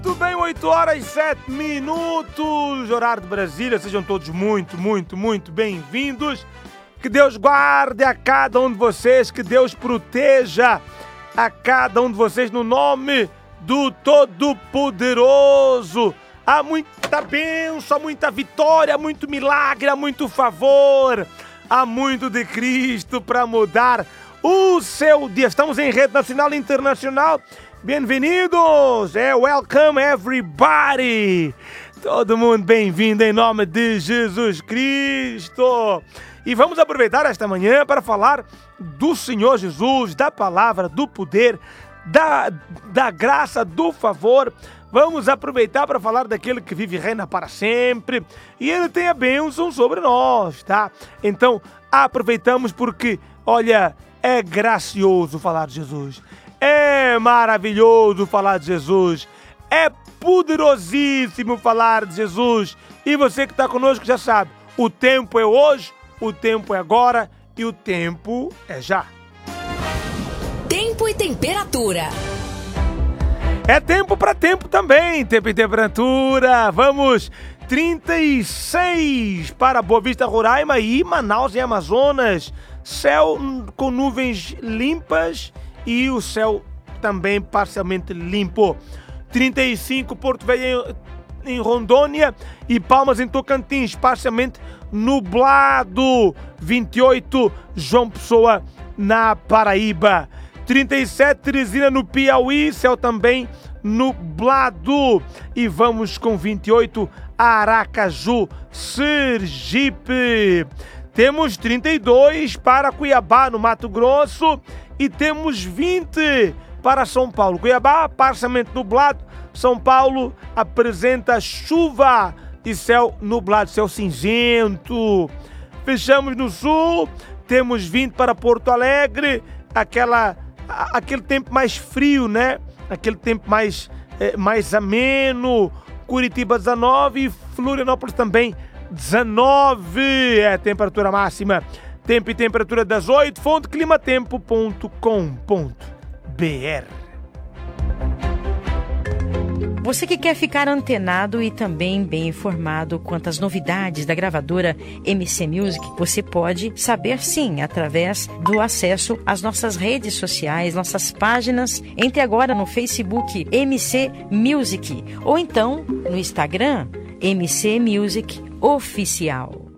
Tudo bem, 8 horas e 7 minutos, horário de Brasília. Sejam todos muito bem-vindos. Que Deus guarde a cada um de vocês, que Deus proteja a cada um de vocês no nome do Todo-Poderoso. Há muita bênção, há muita vitória, há muito milagre, há muito favor, há muito de Cristo para mudar o seu dia. Estamos em rede nacional e internacional. Bem-vindos! Welcome everybody! Todo mundo bem-vindo em nome de Jesus Cristo! E vamos aproveitar esta manhã para falar do Senhor Jesus, da palavra, do poder, da graça, do favor. Vamos aproveitar para falar daquele que vive e reina para sempre. E Ele tem a bênção sobre nós, tá? Então, aproveitamos porque, olha, é gracioso falar de Jesus. É maravilhoso falar de Jesus. É poderosíssimo falar de Jesus. E você que está conosco já sabe, o tempo é hoje, o tempo é agora e o tempo é já. Tempo e temperatura. É tempo para tempo também, tempo e temperatura. Vamos, 36 para Boa Vista, Roraima e Manaus, em Amazonas. Céu com nuvens limpas e o céu também parcialmente limpo. 35 Porto Velho em Rondônia e Palmas em Tocantins, parcialmente nublado. 28 João Pessoa na Paraíba. 37 Teresina no Piauí, céu também nublado. E vamos com 28 Aracaju, Sergipe. Temos 32 para Cuiabá, no Mato Grosso, e temos 20 para São Paulo. Cuiabá, parcialmente nublado. São Paulo apresenta chuva e céu nublado, céu cinzento. Fechamos no sul, temos 20 para Porto Alegre, aquele tempo mais frio, né? Aquele tempo mais ameno. Curitiba 19 e Florianópolis também 19 é a temperatura máxima. Tempo e temperatura das 8, fonte climatempo.com.br. Você que quer ficar antenado e também bem informado quanto às novidades da gravadora MC Music, você pode saber sim, através do acesso às nossas redes sociais, nossas páginas. Entre agora no Facebook MC Music ou então no Instagram MC Music Oficial.